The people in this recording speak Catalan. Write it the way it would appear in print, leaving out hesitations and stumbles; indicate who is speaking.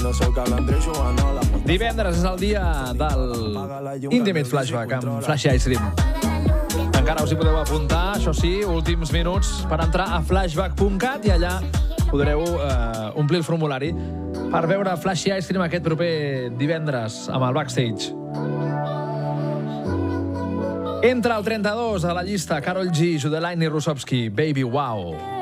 Speaker 1: Divendres és el dia del Intimate Flashback amb Flash Ice Cream. Encara us hi podeu apuntar, això sí, últims minuts per entrar a flashback.cat i allà podreu omplir el formulari per veure Flash Ice Cream aquest proper divendres amb el Backstage. Entra el 32 a la llista Karol G, Judelaine i Rusovski, Baby Wow.